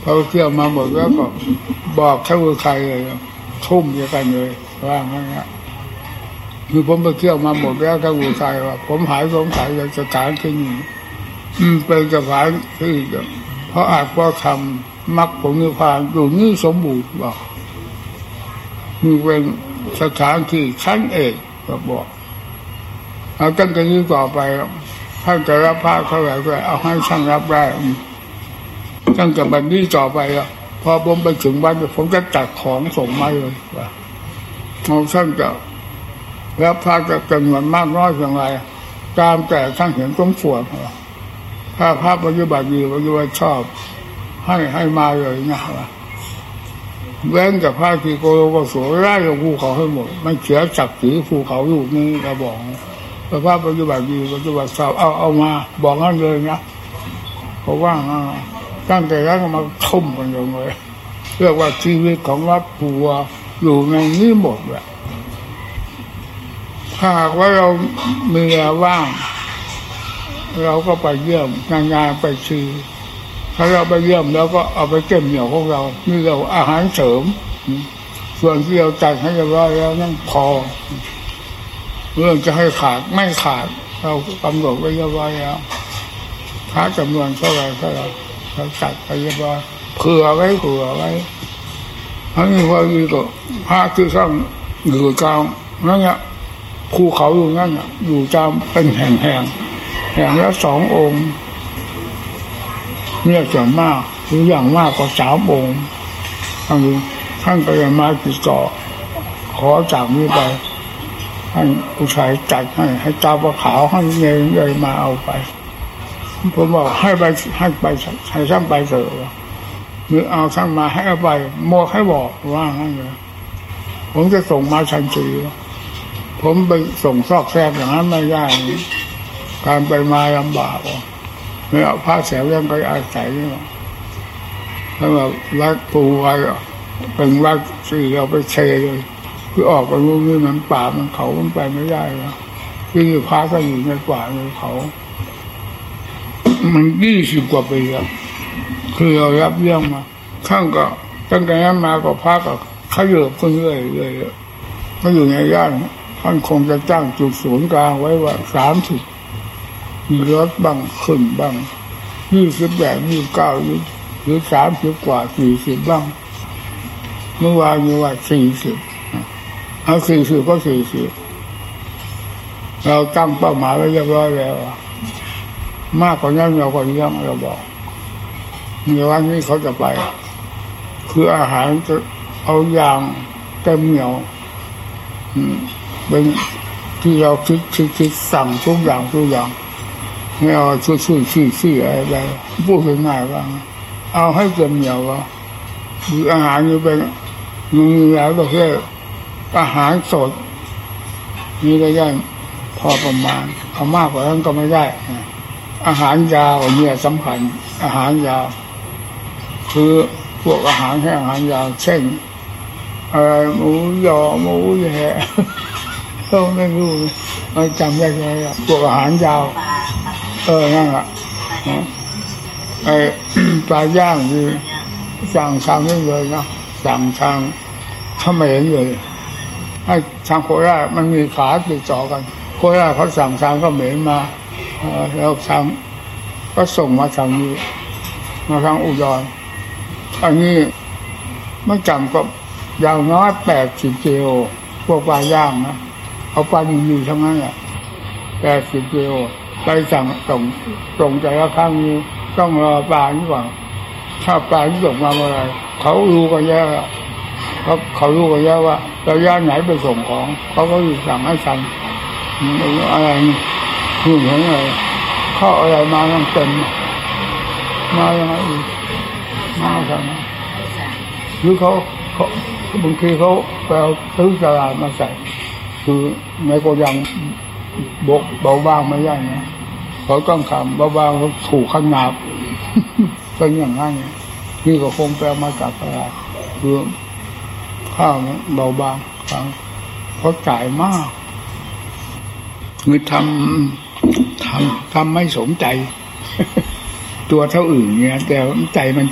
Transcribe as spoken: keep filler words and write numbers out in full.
เขาเที่ยวมาหมดแล้วก็บอกเขาคือใครเลยทุ่มกันเลยว่างั้นนะคือผมไปเที่ยวมาหมดแล้วเขาคือใครว่าผมหายสงสัยสถานที่นี้เป็นสถานที่เพราะอาจเพราะทำมรรคผลนิพพานอยู่นี่สมบูรณ์บอกมีเป็นสถานที่ชั้นเอกก็บอกเอาตั้งแต่นี้ต่อไปท่านจะรับพระเท่าไหร่ก็เอาให้ท่านรับได้ตั้งแต่บัดนี้ต่อไปอ่ะพอผมไปถึงบ้านผมจะจัดของส่งมาเลยว่าเอาท่านจะรับพระจะจำนวนมากน้อยอย่างไรตามแต่ท่านเห็นสมควรถ้าพระปฏิบัติดีปฏิบัติชอบให้ให้มาเลยนะว่าเว้นกับพระที่โกโลกโสไล่ลงภูเขาให้หมดมันเสียศักดิ์ศรีภูเขาอยู่นี่กระบอกแต่พระปฏิบัติดีปฏิบัติชอบเอาเอามาบอกงั้นเลยนะเพราะว่าตั้งแต่แรกมาทุ่มกันเลยเรียกว่าชีวิตของวัดภูอยู่ในนี้หมดแหละถ้าหากว่าเรามีเวลาว่างเราก็ไปเยี่ยมงานงานไปชีถ้าเราไปเยี่ยมแล้วก็เอาไปเก็บเหนียวของเรานี่เราอาหารเสริมส่วนที่เราจัดให้เรียบร้อยแล้วนั่นพอเรื่องจะให้ขาดไม่ขาดเรากำหนดไว้เรียบร้อยแล้วค่าจำนวนเท่าไรเท่าไรเราจัดไปเรียบร้อยเผื่อไว้เผื่อไว้ทั้งนี้พอดีก็พระที่สร้างอยู่กลางนั่นแหละภูเขาอยู่นั่นอ่ะอยู่ตามเป็นแห่งแห่งแห่งละสององค์เนี่ยส่วนมากหรืออย่างมากก็สามองค์ท่านท่านก็จะมาติดต่อขอจากนี้ไปท่านผู้ชายจัดให้ให้ตาปลาขาวให้เงยเงยมาเอาไปผมบอกให้ไปให้ไปให้ช่างไปเถอะหรือเอาช่างมาให้เอาไปโมกให้บอกว่างั้นเลยผมจะส่งมาทันทีผมไปส่งซอกแซกอย่างนั้นไม่ได้การไปมาลำบากเนี่ยพระแสวยังก็อาศัยเนี่ยถ้าแบบวัดปูไว้เป็นวัดสี่เราไปเชเลยคือออกไปรู้นี่มันป่ามันเขามันไปไม่ได้แล้วที่พระก็อยู่ในป่าในเขามันยี่สิบกว่าปีแล้วคือเรารับเรื่องมาข้างก็ตั้งแต่นั้นมาก็พระก็ขยับขึ้นเรื่อยเรื่อยก็อยู่ในย่านท่านคงจะจ้างจุดศูนย์กลางไว้ว่าสามสิบมีรถบ้างขึ้นบ้างยี่สิบแปดยี่สิบเก้าหรือสามสิบกว่าสี่สิบบ้างเมื่อวานอยู่ว่าสี่สิบเอาสี่สิบก็สี่สิบเราตั้งเป้าหมายไว้เรียบร้อยแล้วมากกว่านั้นเราก็ยังเราบอกในวันนี้เขาจะไปคืออาหารจะเอาอย่างเต็มเหนียวเป็นที่เราคิดคิดคิดสั่งทุกอย่างทุกอย่างไม่เอาช่วยช่วยชี้ชี้อะไรไปพูดง่ายๆว่าเอาให้เต็มเหนียวว่าคืออาหารนี่เป็นมีหลายประเภทอาหารสดมีระยะพอประมาณเอามากกว่านั้นก็ไม่ได้อาหารยาวเนี่ยสำคัญอาหารยาวคือพวกอาหารแห้งอาหารยาวเช่นอะไรหมูยอหมูแย่ก็ไม่รู้มันจำได้ไงอ่ะพวกอาหารยาวเออนั่นอ่ะไอ้ปลาย่างคือสั่งทางนี้เลยนะสั่งทางถ้าไม่เห็นเลยให้ทางโคราชมันมีขาติดต่อกันโคราชเขาสั่งทางก็เหม็นมาแล้วทางก็ส่งมาทางนี้มาทางอุดรอันนี้ไม่จำก็ยาวน้อยแปดสิบกิโลพวกปลาย่างนะเอาปลาดีๆทั้งนั้นแหละแปดสิบกิโลไปสั่งส่งส่งแต่ละครั้งนี้ต้องรอปลานี่ก่อนถ้าปลาที่ส่งมาเมื่อไรเขารู้กันแย่เขาเขารู้กันแย่ว่าระยะไหนไปส่งของเขาก็อยู่สั่งให้สั่งอะไรนี่คือเห็นอะไรข้ออะไรมาตั้งเต็มมาอย่างไรมาสั่งหรือเขาเขาบางทีเขาไปเอาซื้อตลาดมาใส่คือในโกดังบกเบาบางไม่ได้นะเขาต้องทำเบาบางเขาถูกขนาดเป็นอย่างนั้นนี่ก็คงแปลมาจากตลาดคือข้าวนะเบาบางเขาจ่ายมากคือทำทำทำไม่สมใจตัวเท่าอื่นเนี่ยแต่ใจมัน